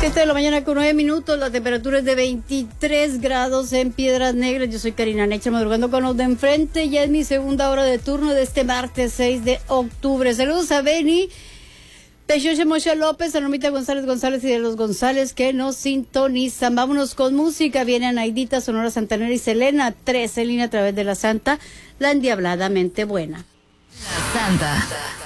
7 de la mañana con 9 minutos, la temperatura es de 23 grados en Piedras Negras. Yo soy Karina Necha, madrugando con los de enfrente. Ya es mi segunda hora de turno de este martes 6 de octubre. Saludos a Beni, Pechoche Moshe López, a Normita González y de los González que nos sintonizan. Vámonos con música. Vienen Aidita, Sonora Santanera y Selena, 3 en línea a través de la Santa, la endiabladamente buena. La Santa.